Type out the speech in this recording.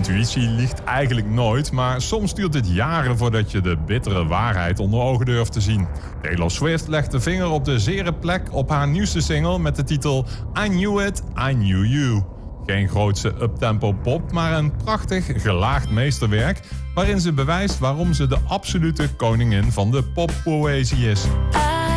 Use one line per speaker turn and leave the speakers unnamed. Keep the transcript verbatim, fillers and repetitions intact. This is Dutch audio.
intuïtie liegt eigenlijk nooit, maar soms duurt het jaren voordat je de bittere waarheid onder ogen durft te zien. Taylor Swift legt de vinger op de zere plek op haar nieuwste single met de titel I Knew It, I Knew You. Geen grootse uptempo pop, maar een prachtig gelaagd meesterwerk waarin ze bewijst waarom ze de absolute koningin van de poppoëzie is.